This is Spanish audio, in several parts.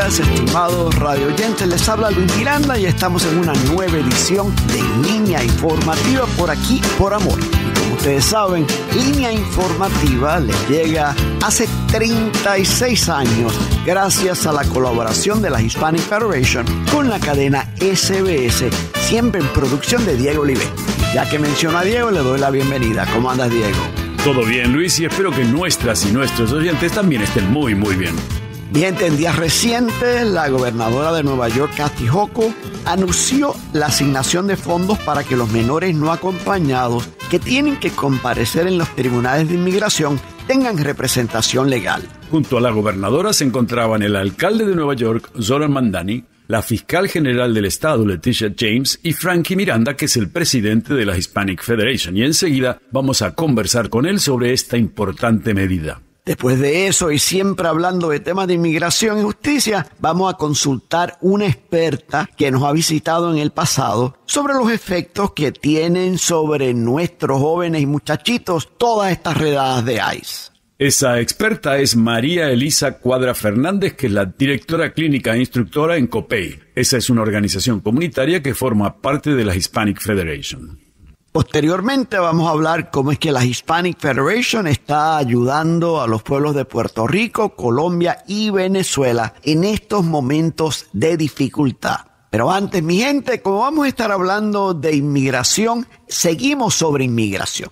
días, estimados radioyentes. Les habla Luis Miranda y estamos en una nueva edición de Línea Informativa por aquí, por amor. Y como ustedes saben, Línea Informativa les llega hace 36 años gracias a la colaboración de la Hispanic Federation con la cadena SBS, siempre en producción de Diego Olivet. Ya que menciono a Diego, le doy la bienvenida. ¿Cómo andas, Diego? Todo bien, Luis, y espero que nuestras y nuestros oyentes también estén muy bien. Bien, en días recientes, la gobernadora de Nueva York, Kathy Hochul, anunció la asignación de fondos para que los menores no acompañados que tienen que comparecer en los tribunales de inmigración tengan representación legal. Junto a la gobernadora se encontraban el alcalde de Nueva York, Zoran Mandani, la fiscal general del estado, Leticia James, y Frankie Miranda, que es el presidente de la Hispanic Federation. Y enseguida vamos a conversar con él sobre esta importante medida. Después de eso, y siempre hablando de temas de inmigración y justicia, vamos a consultar una experta que nos ha visitado en el pasado sobre los efectos que tienen sobre nuestros jóvenes y muchachitos todas estas redadas de ICE. Esa experta es María Elisa Cuadra Fernández, que es la directora clínica e instructora en COPEI. Esa es una organización comunitaria que forma parte de la Hispanic Federation. Posteriormente vamos a hablar cómo es que la Hispanic Federation está ayudando a los pueblos de Puerto Rico, Colombia y Venezuela en estos momentos de dificultad. Pero antes, mi gente, como vamos a estar hablando de inmigración, seguimos sobre inmigración.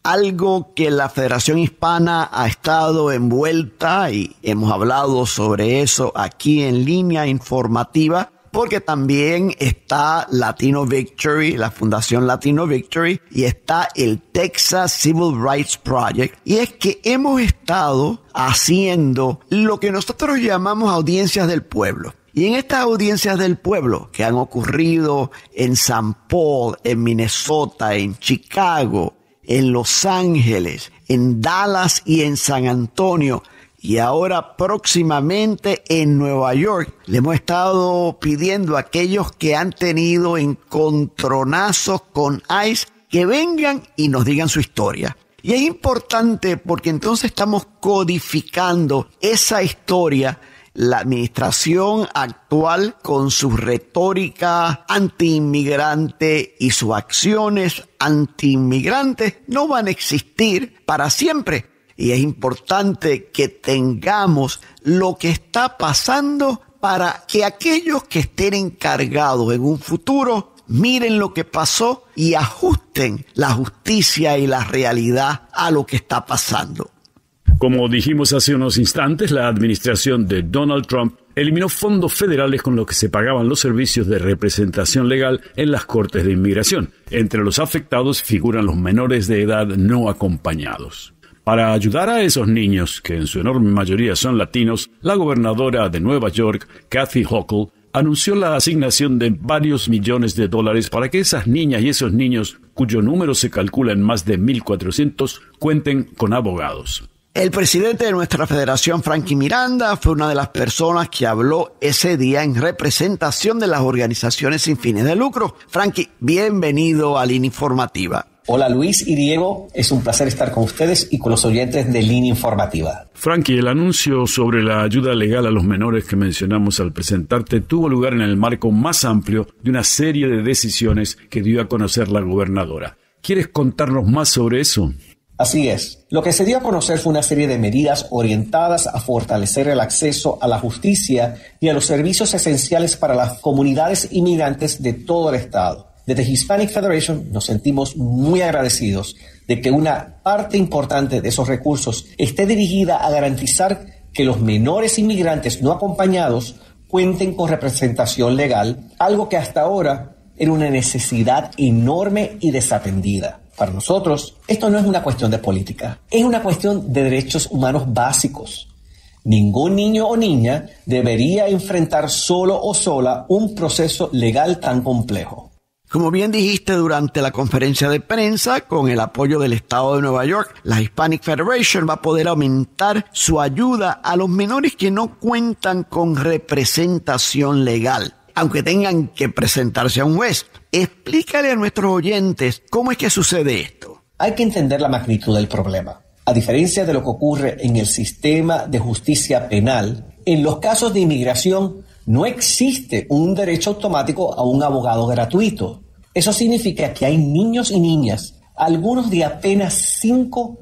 Algo que la Federación Hispana ha estado envuelta y hemos hablado sobre eso aquí en Línea Informativa, porque también está Latino Victory, la Fundación Latino Victory, y está el Texas Civil Rights Project. Y es que hemos estado haciendo lo que nosotros llamamos audiencias del pueblo. Y en estas audiencias del pueblo que han ocurrido en San Paul, en Minnesota, en Chicago, en Los Ángeles, en Dallas y en San Antonio, y ahora próximamente en Nueva York, le hemos estado pidiendo a aquellos que han tenido encontronazos con ICE que vengan y nos digan su historia. Y es importante porque entonces estamos codificando esa historia. La administración actual, con su retórica antiinmigrante y sus acciones antiinmigrantes, no van a existir para siempre. Y es importante que tengamos lo que está pasando para que aquellos que estén encargados en un futuro miren lo que pasó y ajusten la justicia y la realidad a lo que está pasando. Como dijimos hace unos instantes, la administración de Donald Trump eliminó fondos federales con los que se pagaban los servicios de representación legal en las cortes de inmigración. Entre los afectados figuran los menores de edad no acompañados. Para ayudar a esos niños, que en su enorme mayoría son latinos, la gobernadora de Nueva York, Kathy Hochul, anunció la asignación de varios millones de dólares para que esas niñas y esos niños, cuyo número se calcula en más de 1,400, cuenten con abogados. El presidente de nuestra federación, Frankie Miranda, fue una de las personas que habló ese día en representación de las organizaciones sin fines de lucro. Frankie, bienvenido a Línea Informativa. Hola Luis y Diego, es un placer estar con ustedes y con los oyentes de Línea Informativa. Frankie, el anuncio sobre la ayuda legal a los menores que mencionamos al presentarte tuvo lugar en el marco más amplio de una serie de decisiones que dio a conocer la gobernadora. ¿Quieres contarnos más sobre eso? Así es. Lo que se dio a conocer fue una serie de medidas orientadas a fortalecer el acceso a la justicia y a los servicios esenciales para las comunidades inmigrantes de todo el estado. Desde Hispanic Federation nos sentimos muy agradecidos de que una parte importante de esos recursos esté dirigida a garantizar que los menores inmigrantes no acompañados cuenten con representación legal, algo que hasta ahora era una necesidad enorme y desatendida. Para nosotros, esto no es una cuestión de política, es una cuestión de derechos humanos básicos. Ningún niño o niña debería enfrentar solo o sola un proceso legal tan complejo. Como bien dijiste durante la conferencia de prensa, con el apoyo del Estado de Nueva York, la Hispanic Federation va a poder aumentar su ayuda a los menores que no cuentan con representación legal, aunque tengan que presentarse a un juez. Explícale a nuestros oyentes cómo es que sucede esto. Hay que entender la magnitud del problema. A diferencia de lo que ocurre en el sistema de justicia penal, En los casos de inmigración, no existe un derecho automático a un abogado gratuito. Eso significa que hay niños y niñas, algunos de apenas 5,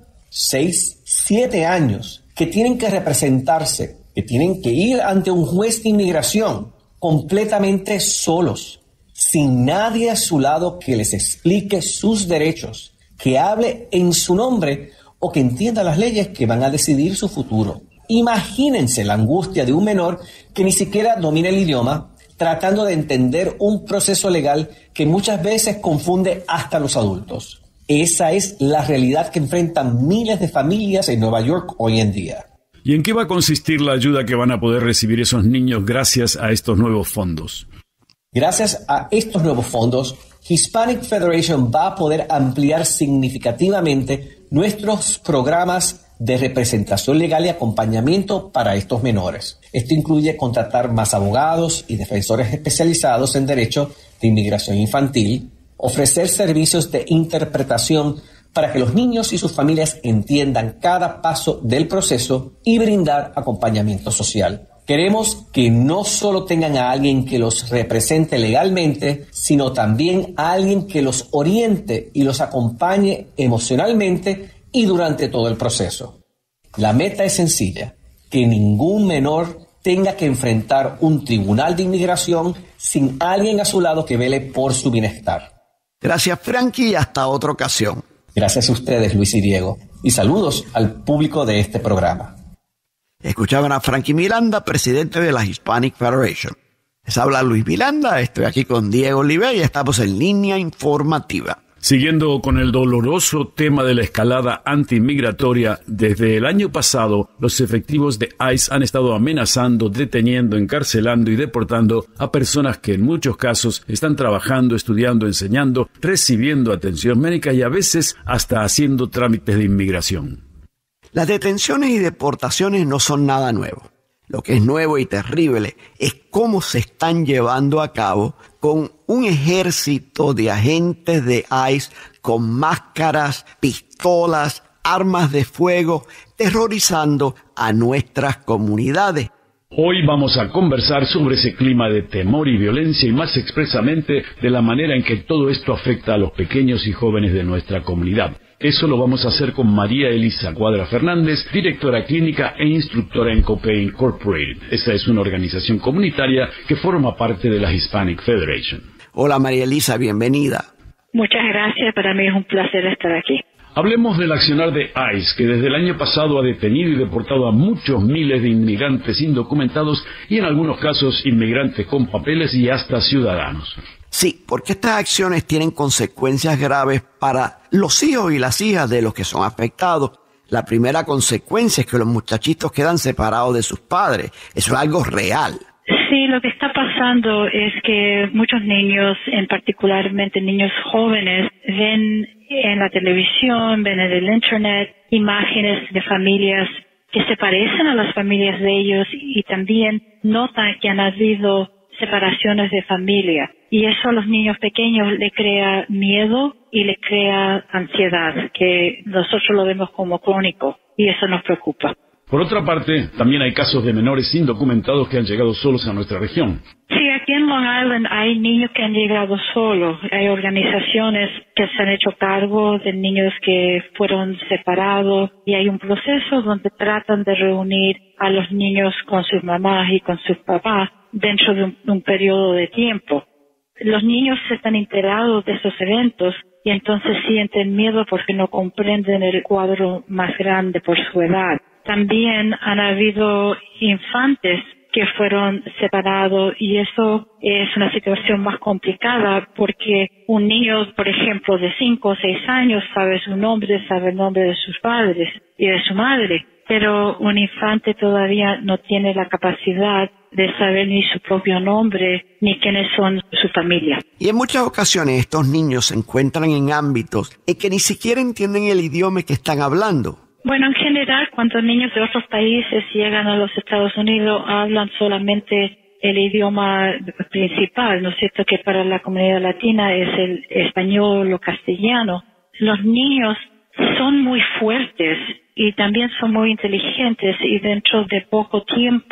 6, 7 años, que tienen que representarse, que tienen que ir ante un juez de inmigración completamente solos, sin nadie a su lado que les explique sus derechos, que hable en su nombre o que entienda las leyes que van a decidir su futuro. Imagínense la angustia de un menor que ni siquiera domina el idioma, tratando de entender un proceso legal que muchas veces confunde hasta a los adultos. Esa es la realidad que enfrentan miles de familias en Nueva York hoy en día. ¿Y en qué va a consistir la ayuda que van a poder recibir esos niños gracias a estos nuevos fondos? Gracias a estos nuevos fondos, Hispanic Federation va a poder ampliar significativamente nuestros programas de representación legal y acompañamiento para estos menores. Esto incluye contratar más abogados y defensores especializados en derecho de inmigración infantil, ofrecer servicios de interpretación para que los niños y sus familias entiendan cada paso del proceso y brindar acompañamiento social. Queremos que no solo tengan a alguien que los represente legalmente, sino también a alguien que los oriente y los acompañe emocionalmente y durante todo el proceso. La meta es sencilla, que ningún menor tenga que enfrentar un tribunal de inmigración sin alguien a su lado que vele por su bienestar. Gracias, Frankie, y hasta otra ocasión. Gracias a ustedes, Luis y Diego, y saludos al público de este programa. Escuchaban a Frankie Miranda, presidente de la Hispanic Federation. Les habla Luis Miranda, estoy aquí con Diego Oliver y estamos en línea informativa. Siguiendo con el doloroso tema de la escalada antiinmigratoria, desde el año pasado, los efectivos de ICE han estado amenazando, deteniendo, encarcelando y deportando a personas que en muchos casos están trabajando, estudiando, enseñando, recibiendo atención médica y a veces hasta haciendo trámites de inmigración. Las detenciones y deportaciones no son nada nuevo. Lo que es nuevo y terrible es cómo se están llevando a cabo con un ejército de agentes de ICE con máscaras, pistolas, armas de fuego, terrorizando a nuestras comunidades. Hoy vamos a conversar sobre ese clima de temor y violencia y más expresamente de la manera en que todo esto afecta a los pequeños y jóvenes de nuestra comunidad. Eso lo vamos a hacer con María Elisa Cuadra Fernández, directora clínica e instructora en COPE Incorporated. Esta es una organización comunitaria que forma parte de la Hispanic Federation. Hola María Elisa, bienvenida. Muchas gracias, para mí es un placer estar aquí. Hablemos del accionar de ICE, que desde el año pasado ha detenido y deportado a muchos miles de inmigrantes indocumentados y en algunos casos inmigrantes con papeles y hasta ciudadanos. Sí, porque estas acciones tienen consecuencias graves para los hijos y las hijas de los que son afectados. La primera consecuencia es que los muchachitos quedan separados de sus padres. Eso es algo real. Sí, lo que está pasando es que muchos niños, en particularmente niños jóvenes, ven en la televisión, ven en el internet imágenes de familias que se parecen a las familias de ellos y también notan que han habido separaciones de familia. Y eso a los niños pequeños le crea miedo y le crea ansiedad, que nosotros lo vemos como crónico y eso nos preocupa. Por otra parte, también hay casos de menores indocumentados que han llegado solos a nuestra región. Sí, aquí en Long Island hay niños que han llegado solos. Hay organizaciones que se han hecho cargo de niños que fueron separados y hay un proceso donde tratan de reunir a los niños con sus mamás y con sus papás dentro de un periodo de tiempo. Los niños están enterados de esos eventos y entonces sienten miedo porque no comprenden el cuadro más grande por su edad. También han habido infantes que fueron separados y eso es una situación más complicada porque un niño, por ejemplo, de 5 o 6 años sabe su nombre, sabe el nombre de sus padres y de su madre, pero un infante todavía no tiene la capacidad de saber ni su propio nombre ni quiénes son su familia. Y en muchas ocasiones estos niños se encuentran en ámbitos en que ni siquiera entienden el idioma que están hablando. Bueno, en general, cuando niños de otros países llegan a los Estados Unidos, hablan solamente el idioma principal, ¿no es cierto?, que para la comunidad latina es el español o castellano. Los niños son muy fuertes y también son muy inteligentes y dentro de poco tiempo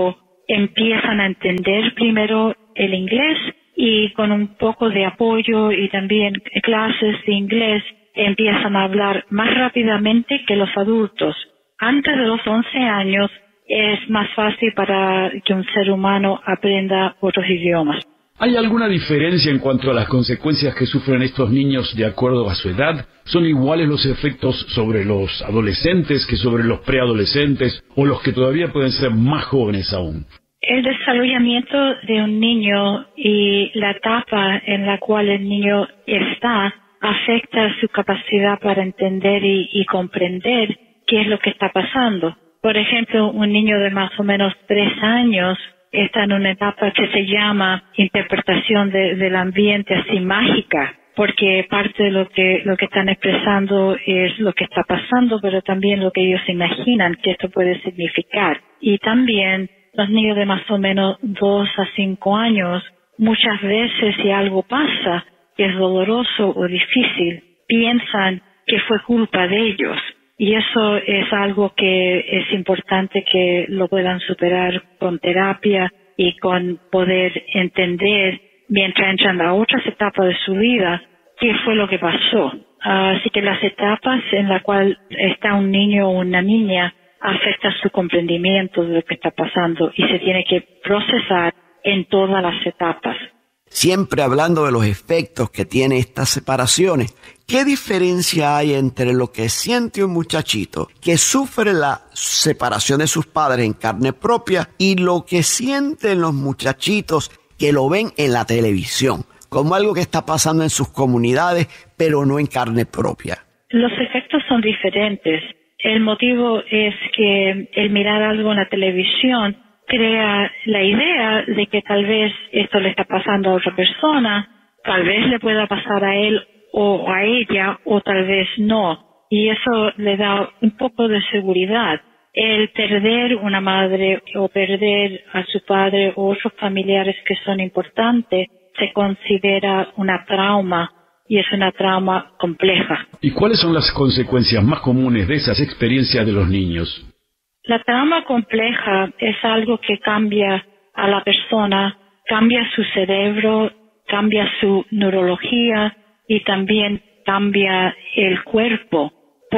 empiezan a entender primero el inglés y con un poco de apoyo y también clases de inglés empiezan a hablar más rápidamente que los adultos. Antes de los 11 años es más fácil para que un ser humano aprenda otros idiomas. ¿Hay alguna diferencia en cuanto a las consecuencias que sufren estos niños de acuerdo a su edad? ¿Son iguales los efectos sobre los adolescentes que sobre los preadolescentes o los que todavía pueden ser más jóvenes aún? El desarrollamiento de un niño y la etapa en la cual el niño está afecta su capacidad para entender y comprender qué es lo que está pasando. Por ejemplo, un niño de más o menos 3 años está en una etapa que se llama interpretación del ambiente así mágica, porque parte de lo que están expresando es lo que está pasando, pero también lo que ellos imaginan que esto puede significar. Y también los niños de más o menos 2 a 5 años, muchas veces si algo pasa que es doloroso o difícil, piensan que fue culpa de ellos. Y eso es algo que es importante que lo puedan superar con terapia y con poder entender mientras entran a otras etapas de su vida qué fue lo que pasó. Así que las etapas en las cuales está un niño o una niña afectan su comprendimiento de lo que está pasando y se tiene que procesar en todas las etapas. Siempre hablando de los efectos que tiene estas separaciones, ¿qué diferencia hay entre lo que siente un muchachito que sufre la separación de sus padres en carne propia y lo que sienten los muchachitos que lo ven en la televisión, como algo que está pasando en sus comunidades, pero no en carne propia? Los efectos son diferentes. El motivo es que el mirar algo en la televisión crea la idea de que tal vez esto le está pasando a otra persona, tal vez le pueda pasar a él o a ella, o tal vez no. Y eso le da un poco de seguridad. El perder una madre o perder a su padre o otros familiares que son importantes se considera una trauma y es una trauma compleja. ¿Y cuáles son las consecuencias más comunes de esas experiencias de los niños? La trauma compleja es algo que cambia a la persona, cambia su cerebro, cambia su neurología y también cambia el cuerpo,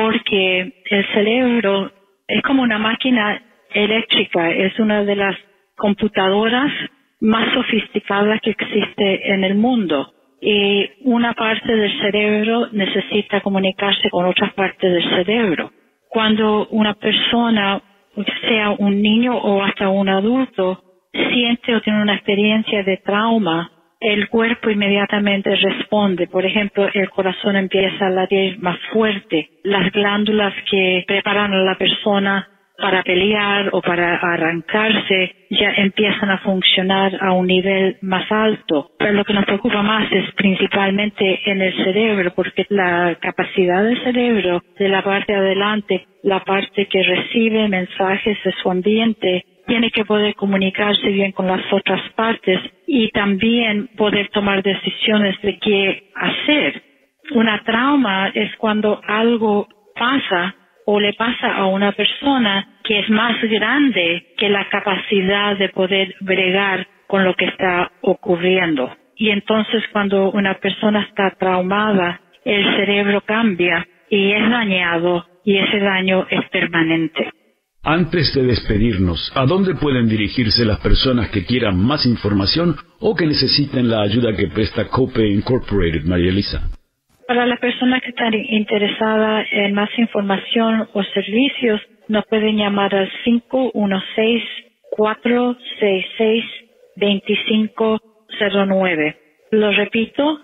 porque el cerebro es como una máquina eléctrica, es una de las computadoras más sofisticadas que existe en el mundo. Y una parte del cerebro necesita comunicarse con otras partes del cerebro. Cuando una persona, sea un niño o hasta un adulto, siente o tiene una experiencia de trauma, el cuerpo inmediatamente responde. Por ejemplo, el corazón empieza a latir más fuerte. Las glándulas que preparan a la persona para pelear o para arrancarse ya empiezan a funcionar a un nivel más alto. Pero lo que nos preocupa más es principalmente en el cerebro, porque la capacidad del cerebro de la parte de adelante, la parte que recibe mensajes de su ambiente, tiene que poder comunicarse bien con las otras partes y también poder tomar decisiones de qué hacer. Una trauma es cuando algo pasa o le pasa a una persona que es más grande que la capacidad de poder bregar con lo que está ocurriendo. Y entonces cuando una persona está traumada, el cerebro cambia y es dañado y ese daño es permanente. Antes de despedirnos, ¿a dónde pueden dirigirse las personas que quieran más información o que necesiten la ayuda que presta COPE Incorporated, María Elisa? Para las personas que están interesadas en más información o servicios, nos pueden llamar al 516-466-2509. Lo repito,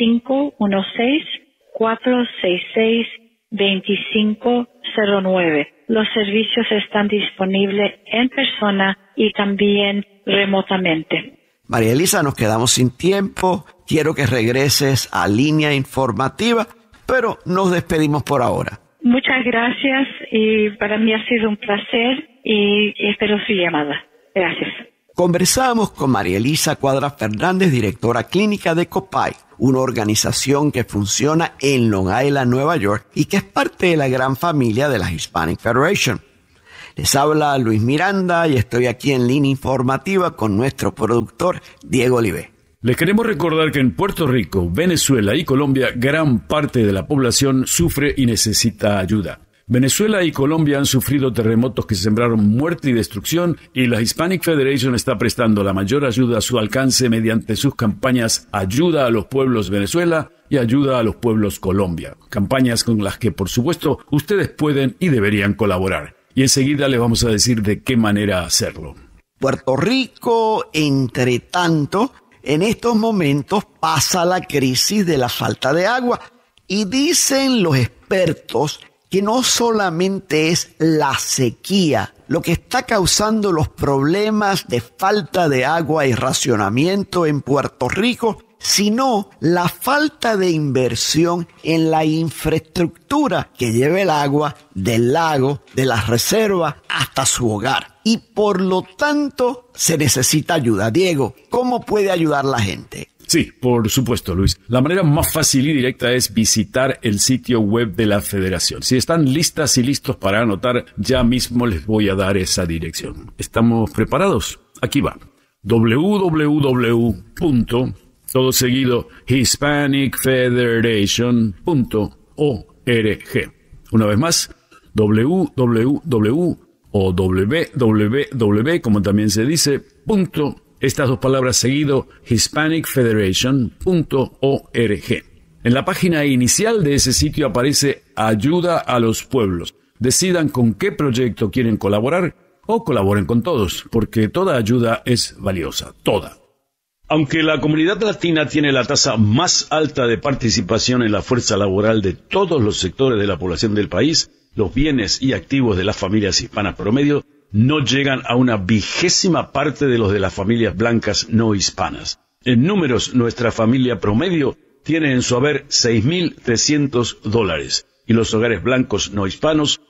516-466-2509. Los servicios están disponibles en persona y también remotamente. María Elisa, nos quedamos sin tiempo. Quiero que regreses a Línea Informativa, pero nos despedimos por ahora. Muchas gracias y para mí ha sido un placer y espero su llamada. Gracias. Conversamos con María Elisa Cuadra Fernández, directora clínica de COPAI, una organización que funciona en Long Island, Nueva York, y que es parte de la gran familia de la Hispanic Federation. Les habla Luis Miranda y estoy aquí en línea informativa con nuestro productor Diego Olivé. Les queremos recordar que en Puerto Rico, Venezuela y Colombia, gran parte de la población sufre y necesita ayuda. Venezuela y Colombia han sufrido terremotos que sembraron muerte y destrucción, y la Hispanic Federation está prestando la mayor ayuda a su alcance mediante sus campañas Ayuda a los Pueblos Venezuela y Ayuda a los Pueblos Colombia. Campañas con las que, por supuesto, ustedes pueden y deberían colaborar. Y enseguida les vamos a decir de qué manera hacerlo. Puerto Rico, entre tanto, en estos momentos pasa la crisis de la falta de agua. Y dicen los expertos que no solamente es la sequía lo que está causando los problemas de falta de agua y racionamiento en Puerto Rico, sino la falta de inversión en la infraestructura que lleve el agua del lago, de las reservas, hasta su hogar. Y por lo tanto, se necesita ayuda. Diego, ¿cómo puede ayudar la gente? Sí, por supuesto, Luis. La manera más fácil y directa es visitar el sitio web de la Federación. Si están listas y listos para anotar, ya mismo les voy a dar esa dirección. ¿Estamos preparados? Aquí va. www.hispanicfederation.org. Una vez más, www, como también se dice, estas dos palabras seguido, hispanicfederation.org. En la página inicial de ese sitio aparece Ayuda a los Pueblos. Decidan con qué proyecto quieren colaborar o colaboren con todos, porque toda ayuda es valiosa, toda. Aunque la comunidad latina tiene la tasa más alta de participación en la fuerza laboral de todos los sectores de la población del país, los bienes y activos de las familias hispanas promedio no llegan a una 20ª parte de los de las familias blancas no hispanas. En números, nuestra familia promedio tiene en su haber $6,300 y los hogares blancos no hispanos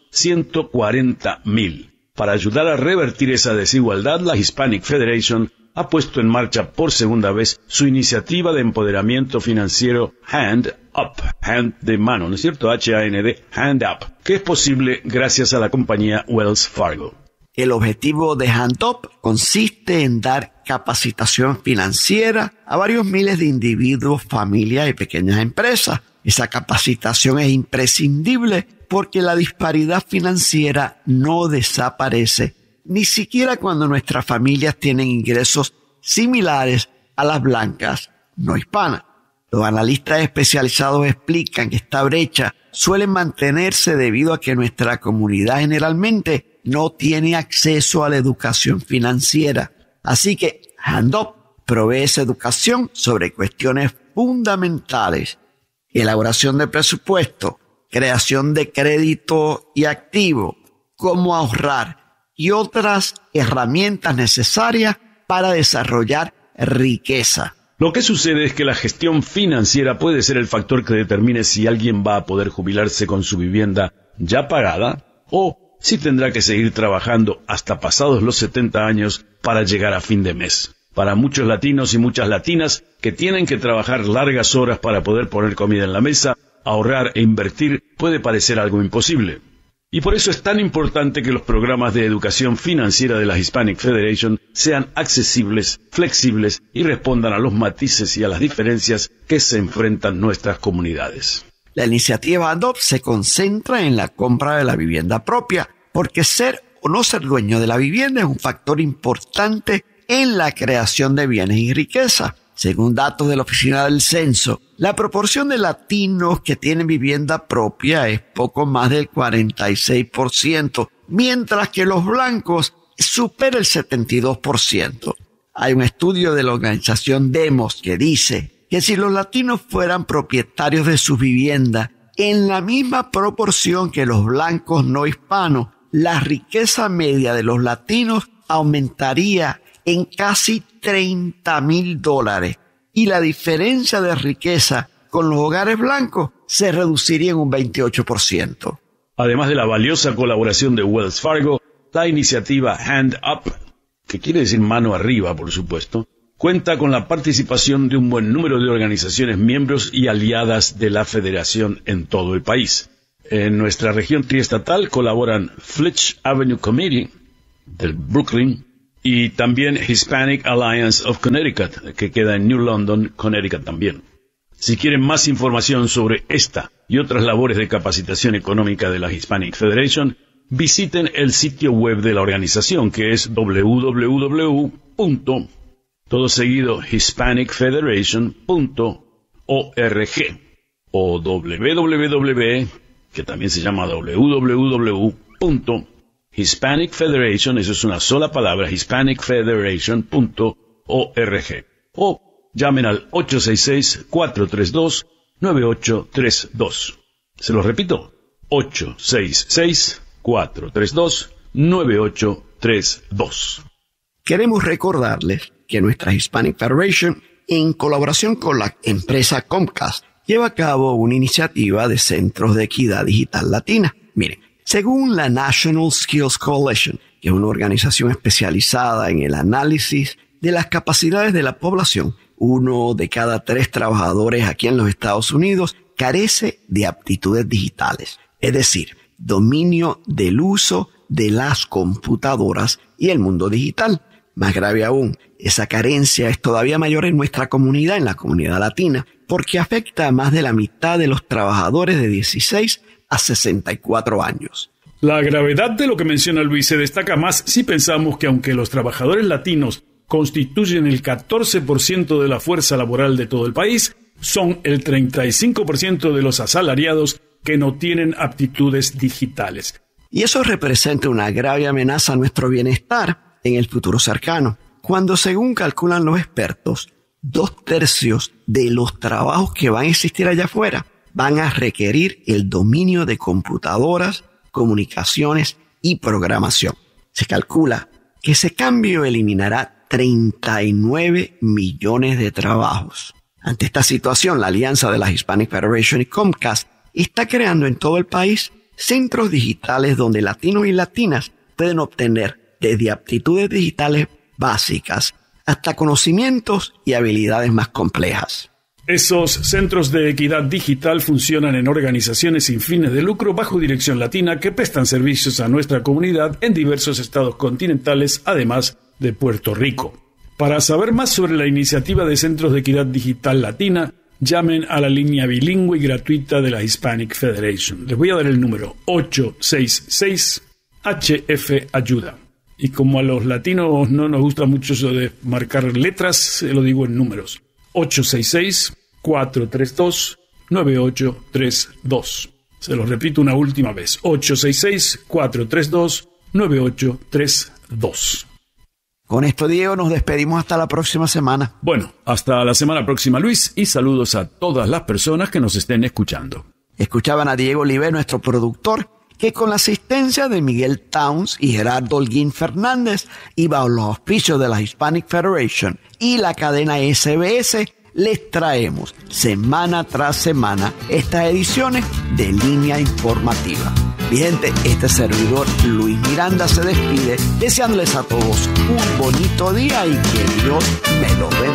$140,000. Para ayudar a revertir esa desigualdad, la Hispanic Federation ha puesto en marcha por segunda vez su iniciativa de empoderamiento financiero Hand Up, hand de mano, ¿no es cierto? H-A-N-D, Hand Up, que es posible gracias a la compañía Wells Fargo. El objetivo de Hand Up consiste en dar capacitación financiera a varios miles de individuos, familias y pequeñas empresas. Esa capacitación es imprescindible porque la disparidad financiera no desaparece, ni siquiera cuando nuestras familias tienen ingresos similares a las blancas no hispanas. Los analistas especializados explican que esta brecha suele mantenerse debido a que nuestra comunidad generalmente no tiene acceso a la educación financiera. Así que Hand Up provee esa educación sobre cuestiones fundamentales: elaboración de presupuesto, creación de crédito y activo, cómo ahorrar y otras herramientas necesarias para desarrollar riqueza. Lo que sucede es que la gestión financiera puede ser el factor que determine si alguien va a poder jubilarse con su vivienda ya pagada o si tendrá que seguir trabajando hasta pasados los 70 años para llegar a fin de mes. Para muchos latinos y muchas latinas que tienen que trabajar largas horas para poder poner comida en la mesa, ahorrar e invertir puede parecer algo imposible. Y por eso es tan importante que los programas de educación financiera de la Hispanic Federation sean accesibles, flexibles y respondan a los matices y a las diferencias que se enfrentan nuestras comunidades. La iniciativa Hand Up se concentra en la compra de la vivienda propia, porque ser o no ser dueño de la vivienda es un factor importante en la creación de bienes y riqueza. Según datos de la Oficina del Censo, la proporción de latinos que tienen vivienda propia es poco más del 46%, mientras que los blancos supera el 72%. Hay un estudio de la organización Demos que dice que si los latinos fueran propietarios de sus viviendas en la misma proporción que los blancos no hispanos, la riqueza media de los latinos aumentaría en casi $30,000 y la diferencia de riqueza con los hogares blancos se reduciría en un 28%. Además de la valiosa colaboración de Wells Fargo, la iniciativa Hand Up, que quiere decir mano arriba, por supuesto, cuenta con la participación de un buen número de organizaciones miembros y aliadas de la Federación en todo el país. En nuestra región triestatal colaboran Fitch Avenue Committee del Brooklyn y también Hispanic Alliance of Connecticut, que queda en New London, Connecticut también. Si quieren más información sobre esta y otras labores de capacitación económica de la Hispanic Federation, visiten el sitio web de la organización, que es www.hispanicfederation.org o www, que también se llama www.hispanicfederation, eso es una sola palabra, hispanicfederation.org, o llamen al 866-432-9832. Se lo repito, 866-432-9832. Queremos recordarles que nuestra Hispanic Federation, en colaboración con la empresa Comcast, lleva a cabo una iniciativa de centros de equidad digital latina. Miren, según la National Skills Coalition, que es una organización especializada en el análisis de las capacidades de la población, 1 de cada 3 trabajadores aquí en los Estados Unidos carece de aptitudes digitales, es decir, dominio del uso de las computadoras y el mundo digital. Más grave aún, esa carencia es todavía mayor en nuestra comunidad, en la comunidad latina, porque afecta a más de la mitad de los trabajadores de 16 a 64 años. La gravedad de lo que menciona Luis se destaca más si pensamos que aunque los trabajadores latinos constituyen el 14% de la fuerza laboral de todo el país, son el 35% de los asalariados que no tienen aptitudes digitales. Y eso representa una grave amenaza a nuestro bienestar en el futuro cercano, cuando según calculan los expertos, 2/3 de los trabajos que van a existir allá afuera van a requerir el dominio de computadoras, comunicaciones y programación. Se calcula que ese cambio eliminará 39 millones de trabajos. Ante esta situación, la alianza de la Hispanic Federation y Comcast está creando en todo el país centros digitales donde latinos y latinas pueden obtener desde aptitudes digitales básicas hasta conocimientos y habilidades más complejas. Esos centros de equidad digital funcionan en organizaciones sin fines de lucro bajo dirección latina que prestan servicios a nuestra comunidad en diversos estados continentales, además de Puerto Rico. Para saber más sobre la iniciativa de Centros de Equidad Digital Latina, llamen a la línea bilingüe y gratuita de la Hispanic Federation. Les voy a dar el número 866-HF-AYUDA. Y como a los latinos no nos gusta mucho eso de marcar letras, se lo digo en números. 866-432-9832. Se lo repito una última vez. 866-432-9832. Con esto, Diego, nos despedimos hasta la próxima semana. Bueno, hasta la semana próxima, Luis, y saludos a todas las personas que nos estén escuchando. Escuchaban a Diego Olivé, nuestro productor, que con la asistencia de Miguel Towns y Gerardo Holguín Fernández y bajo los auspicios de la Hispanic Federation y la cadena SBS, les traemos semana tras semana estas ediciones de Línea Informativa. Mi gente, este servidor Luis Miranda se despide deseándoles a todos un bonito día y que Dios me lo bendiga.